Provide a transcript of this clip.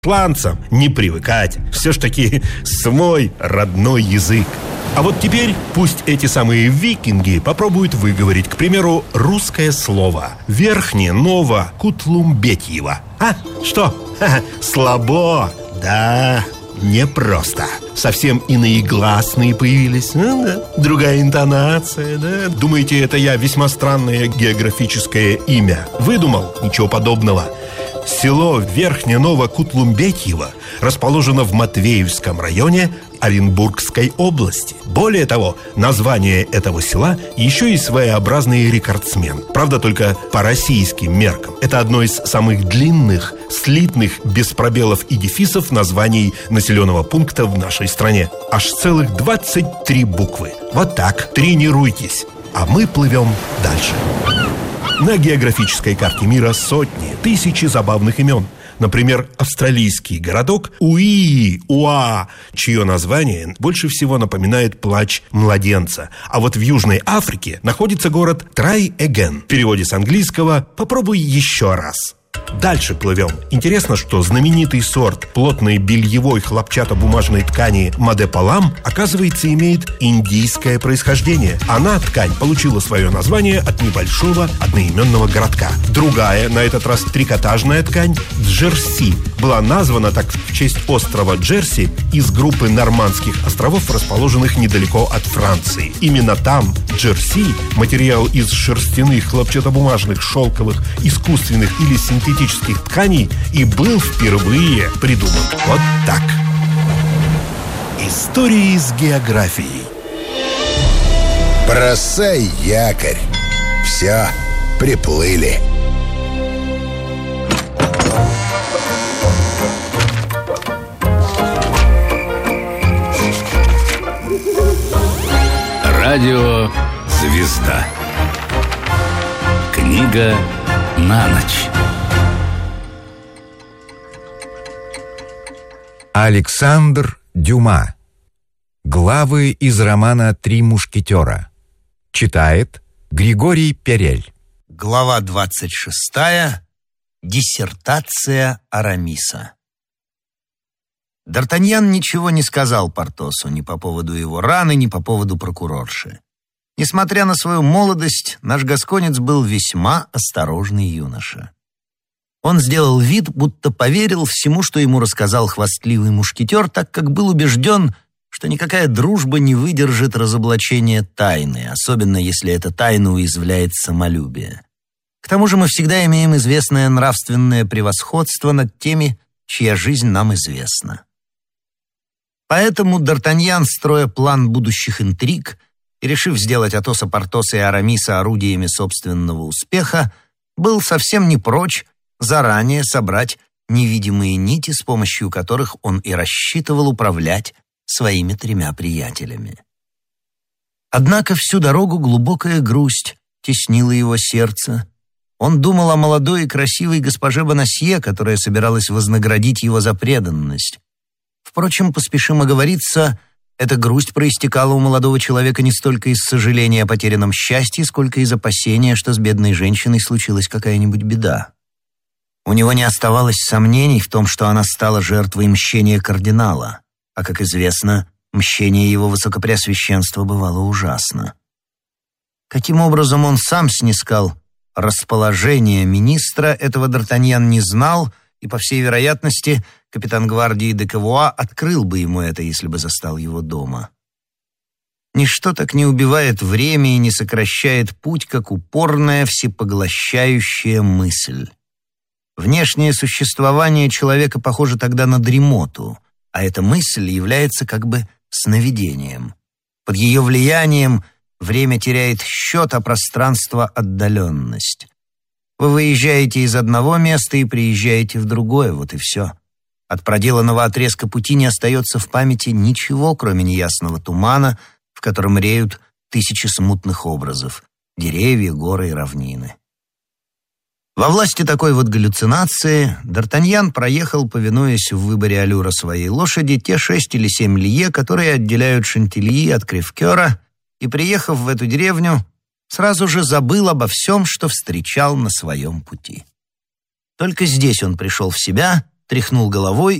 Шотландцам не привыкать. Все ж таки свой родной язык. А вот теперь пусть эти самые викинги попробуют выговорить, к примеру, русское слово Верхнее Ново Кутлумбетьево. А? Что? Слабо? Да, непросто. Совсем иные гласные появились. Да. Другая интонация, да. Думаете, это я весьма странное географическое имя выдумал? Ничего подобного. Село Верхнее Ново Кутлумбетьево расположено в Матвеевском районе Оренбургской области. Более того, название этого села еще и своеобразный рекордсмен. Правда, только по российским меркам. Это одно из самых длинных, слитных, без пробелов и дефисов названий населенного пункта в нашей стране. Аж целых 23 буквы. Вот так, тренируйтесь. А мы плывем дальше. На географической карте мира сотни, тысячи забавных имен. Например, австралийский городок Уа, чье название больше всего напоминает плач младенца. А вот в Южной Африке находится город Try Again. В переводе с английского «попробуй еще раз». Дальше плывем. Интересно, что знаменитый сорт плотной бельевой хлопчатобумажной ткани Мадепалам, оказывается, имеет индийское происхождение. Она, ткань, получила свое название от небольшого одноименного городка. Другая, на этот раз трикотажная ткань, Джерси, была названа так в честь острова Джерси из группы Нормандских островов, расположенных недалеко от Франции. Именно там, Джерси, материал из шерстяных, хлопчатобумажных, шелковых, искусственных или синтетических тканей и был впервые придуман. Вот так. Истории с географией. Бросай якорь. Все, приплыли. Радио «Звезда». Книга на ночь. Александр Дюма. Главы из романа «Три мушкетера». Читает Григорий Перель. Глава 26. Диссертация Арамиса. Д'Артаньян ничего не сказал Портосу ни по поводу его раны, ни по поводу прокурорши. Несмотря на свою молодость, наш гасконец был весьма осторожный юноша. Он сделал вид, будто поверил всему, что ему рассказал хвастливый мушкетер, так как был убежден, что никакая дружба не выдержит разоблачения тайны, особенно если эта тайна уязвляет самолюбие. К тому же мы всегда имеем известное нравственное превосходство над теми, чья жизнь нам известна. Поэтому Д'Артаньян, строя план будущих интриг и решив сделать Атоса, Портоса и Арамиса орудиями собственного успеха, был совсем не прочь заранее собрать невидимые нити, с помощью которых он и рассчитывал управлять своими тремя приятелями. Однако всю дорогу глубокая грусть теснила его сердце. Он думал о молодой и красивой госпоже Бонасье, которая собиралась вознаградить его за преданность. Впрочем, поспешим оговориться, эта грусть проистекала у молодого человека не столько из сожаления о потерянном счастье, сколько из опасения, что с бедной женщиной случилась какая-нибудь беда. У него не оставалось сомнений в том, что она стала жертвой мщения кардинала, а, как известно, мщение его высокопреосвященства бывало ужасно. Каким образом он сам снискал расположение министра, этого Д'Артаньян не знал, и, по всей вероятности, капитан гвардии де Кавуа открыл бы ему это, если бы застал его дома. Ничто так не убивает время и не сокращает путь, как упорная всепоглощающая мысль. Внешнее существование человека похоже тогда на дремоту, а эта мысль является как бы сновидением. Под ее влиянием время теряет счет, а пространство — отдаленность. Вы выезжаете из одного места и приезжаете в другое, вот и все. От проделанного отрезка пути не остается в памяти ничего, кроме неясного тумана, в котором реют тысячи смутных образов — деревья, горы и равнины. Во власти такой вот галлюцинации Д'Артаньян проехал, повинуясь в выборе аллюра своей лошади, те 6 или 7 лье, которые отделяют Шантильи от Кривкера, и, приехав в эту деревню, сразу же забыл обо всем, что встречал на своем пути. Только здесь он пришел в себя, тряхнул головой